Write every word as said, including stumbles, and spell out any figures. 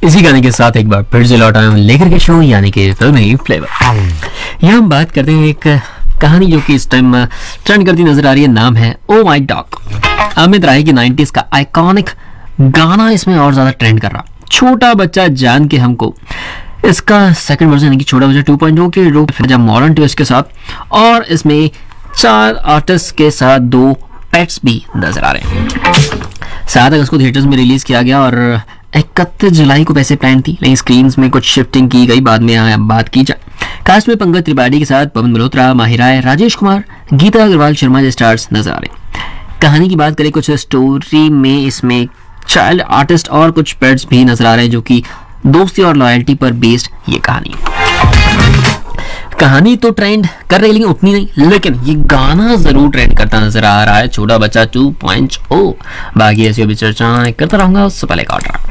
इसी गाने के साथ एक बार फिर से लौट आया हूं लेकर के शो यानी कि फिल्मी फ्लेवर। यहाँ हम बात करते हैं एक कहानी जो कि इस टाइम ट्रेंड करती नजर आ रही है। नाम है oh my dog. Amit Rai की नाइंटीज़ का आइकॉनिक गाना इसमें और ज्यादा ट्रेंड कर रहा। छोटा बच्चा जान के हमको, इसका सेकंड वर्जन यानी कि छोटा बच्चा टू पॉइंट ओ के रूप में मॉडर्न ट्विस्ट के साथ, और इसमें चार आर्टिस्ट के साथ दो पेट्स भी नजर आ रहे हैं। सात अगस्त को थिएटर्स में रिलीज किया गया और इकतीस जुलाई को वैसे प्लान थी, लेकिन स्क्रीन्स में कुछ शिफ्टिंग की गई। बाद में यहाँ बात की जाए, कास्ट में पंकज त्रिपाठी के साथ पवन मल्होत्रा, माहिर राय, राजेश कुमार, गीता अग्रवाल शर्मा जैसे स्टार्स नजर आ रहे। कहानी की बात करें कुछ स्टोरी में, इसमें चाइल्ड आर्टिस्ट और कुछ पेट्स भी नजर आ रहे हैं जो कि दोस्ती और लॉयल्टी पर बेस्ड ये कहानी। कहानी तो ट्रेंड कर रही है लेकिन उतनी नहीं, लेकिन ये गाना जरूर ट्रेंड करता नजर आ रहा है, छोटा बच्चा टू पॉइंट ओ। बाकी ऐसी अभी चर्चा करता रहूंगा, उससे पहले का ऑर्डर